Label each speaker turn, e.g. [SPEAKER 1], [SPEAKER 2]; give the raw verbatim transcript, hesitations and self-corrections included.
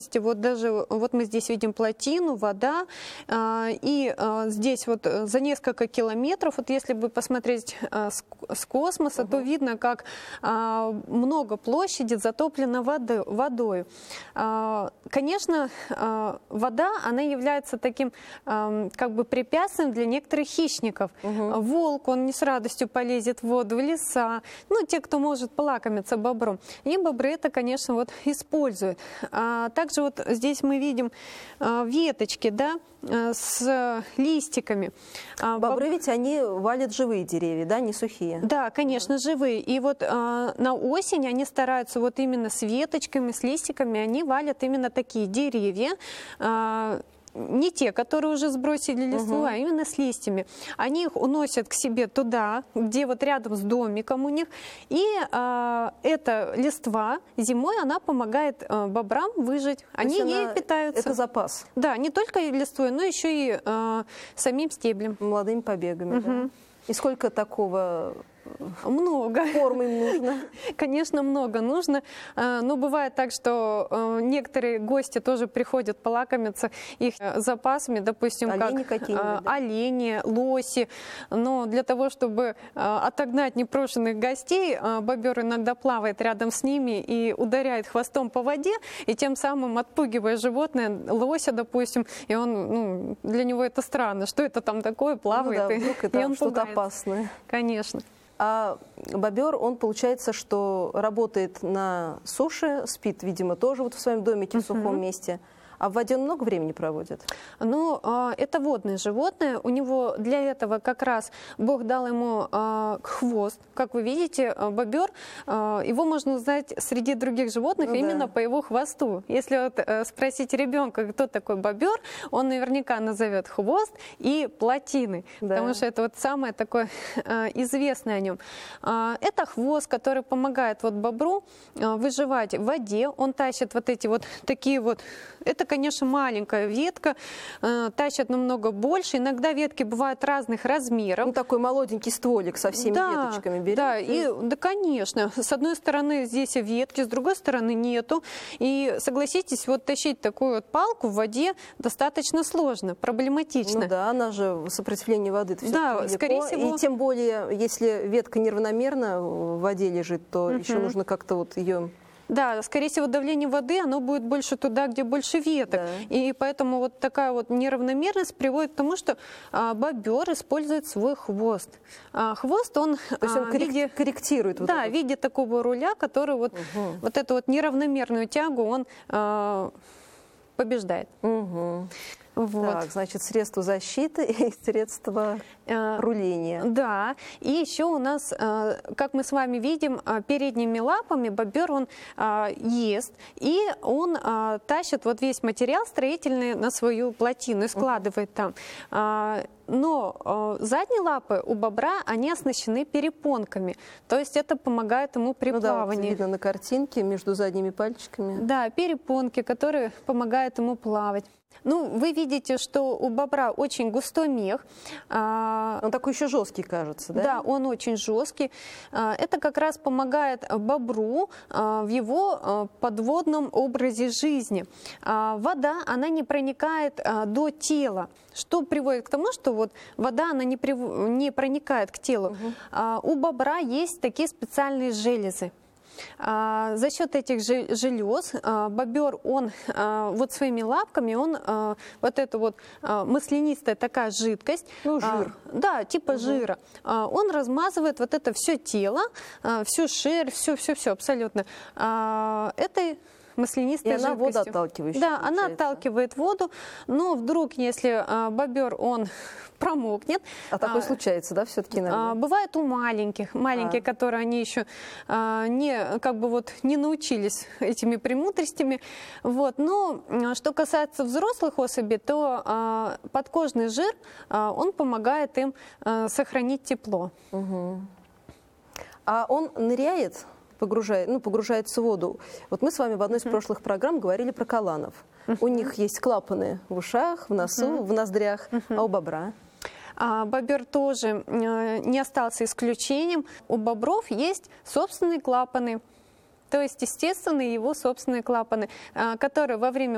[SPEAKER 1] Вот даже вот мы здесь видим плотину, вода, и здесь вот за несколько километров, вот если бы посмотреть с космоса, угу. то видно, как много площади затоплено водой. Конечно, вода, она является таким как бы препятствием для некоторых хищников. Угу. Волк, он не с радостью полезет в воду, в леса, ну, те, кто может полакомиться бобром. И бобры это, конечно, вот используют. Также Также вот здесь мы видим а, веточки, да, а, с листиками.
[SPEAKER 2] Бобры ведь они валят живые деревья, да, не сухие?
[SPEAKER 1] Да, конечно, живые. И вот а, на осень они стараются вот именно с веточками, с листиками, они валят именно такие деревья, а, не те, которые уже сбросили листву, угу. а именно с листьями. Они их уносят к себе туда, где вот рядом с домиком у них. И а, эта листва зимой, она помогает а, бобрам выжить. Они ей питаются.
[SPEAKER 2] Это запас?
[SPEAKER 1] Да, не только листвой, но еще и а, самим стеблем.
[SPEAKER 2] Молодыми побегами, угу. да? И сколько такого...
[SPEAKER 1] Много.
[SPEAKER 2] Корм им нужно?
[SPEAKER 1] Конечно, много нужно. Но бывает так, что некоторые гости тоже приходят полакомиться их запасами, допустим,
[SPEAKER 2] олени
[SPEAKER 1] как
[SPEAKER 2] да?
[SPEAKER 1] олени, лоси. Но для того, чтобы отогнать непрошенных гостей, бобер иногда плавает рядом с ними и ударяет хвостом по воде, и тем самым отпугивая животное, лося, допустим, и он, ну, для него это странно, что это там такое плавает,
[SPEAKER 2] ну да, вдруг это
[SPEAKER 1] и он
[SPEAKER 2] что-то
[SPEAKER 1] пугается.
[SPEAKER 2] Опасное.
[SPEAKER 1] Конечно.
[SPEAKER 2] А бобер, он, получается, что работает на суше, спит, видимо, тоже вот в своем домике в сухом месте. А в воде он много времени проводит?
[SPEAKER 1] Ну, это водное животное. У него для этого как раз Бог дал ему хвост. Как вы видите, бобер, его можно узнать среди других животных ну, именно да. по его хвосту. Если вот спросить ребенка, кто такой бобер, он наверняка назовет хвост и плотины, да. потому что это вот самое такое известное о нем. Это хвост, который помогает вот бобру выживать в воде. Он тащит вот эти вот такие вот... Это, конечно, маленькая ветка, э, тащат намного больше. Иногда ветки бывают разных размеров.
[SPEAKER 2] Ну, такой молоденький стволик со всеми да, веточками берет.
[SPEAKER 1] Да, и, да, конечно. С одной стороны здесь ветки, с другой стороны нету. И, согласитесь, вот тащить такую вот палку в воде достаточно сложно, проблематично.
[SPEAKER 2] Ну да, она же в сопротивлении воды.
[SPEAKER 1] Да, скорее всего.
[SPEAKER 2] И тем более, если ветка неравномерно в воде лежит, то угу. еще нужно как-то вот ее...
[SPEAKER 1] Да, скорее всего, давление воды, оно будет больше туда, где больше веток. Да. И поэтому вот такая вот неравномерность приводит к тому, что а, бобер использует свой хвост. А, хвост, он...
[SPEAKER 2] То есть он
[SPEAKER 1] а,
[SPEAKER 2] коррек...
[SPEAKER 1] виде,
[SPEAKER 2] корректирует? Вот
[SPEAKER 1] да,
[SPEAKER 2] это.
[SPEAKER 1] в виде такого руля, который вот, угу. вот эту вот неравномерную тягу он а, побеждает.
[SPEAKER 2] Угу.
[SPEAKER 1] Вот.
[SPEAKER 2] Так, значит, средства защиты и средства руления.
[SPEAKER 1] Да, и еще у нас, как мы с вами видим, передними лапами бобер он ест, и он тащит вот весь материал строительный на свою плотину и складывает там. Но задние лапы у бобра, они оснащены перепонками, то есть это помогает ему при
[SPEAKER 2] ну
[SPEAKER 1] плавании.
[SPEAKER 2] Да, вот видно на картинке между задними пальчиками.
[SPEAKER 1] Да, перепонки, которые помогают ему плавать. Ну, вы видите, что у бобра очень густой мех.
[SPEAKER 2] Он такой еще жесткий, кажется, да?
[SPEAKER 1] Да, он очень жесткий. Это как раз помогает бобру в его подводном образе жизни. Вода, она не проникает до тела, что приводит к тому, что вот вода, она не, прив... не проникает к телу. Угу. У бобра есть такие специальные железы. А, за счет этих желез а, бобер, он а, вот своими лапками, он а, вот эту вот а, маслянистая такая жидкость,
[SPEAKER 2] ну, жир.
[SPEAKER 1] А, да, типа угу. жира, а, он размазывает вот это все тело, а, всю шерсть, все-все-все абсолютно а, этой маслянистой
[SPEAKER 2] жидкостью. И она водоотталкивающая.
[SPEAKER 1] Да,
[SPEAKER 2] получается.
[SPEAKER 1] она отталкивает воду, но вдруг, если а, бобер, он промокнет.
[SPEAKER 2] А такое а, случается, да, все-таки иногда?
[SPEAKER 1] А, бывает у маленьких, маленькие, а. которые они еще а, не, как бы вот не научились этими премудростями. Вот. Но что касается взрослых особей, то а, подкожный жир, а, он помогает им а, сохранить тепло.
[SPEAKER 2] Угу. А он ныряет? Погружает, ну, погружается в воду. Вот мы с вами в одной из uh-huh. прошлых программ говорили про каланов. Uh-huh. У них есть клапаны в ушах, в носу, uh-huh. в ноздрях, uh-huh. а у бобра?
[SPEAKER 1] А бобер тоже не остался исключением. У бобров есть собственные клапаны, то есть естественные его собственные клапаны, которые во время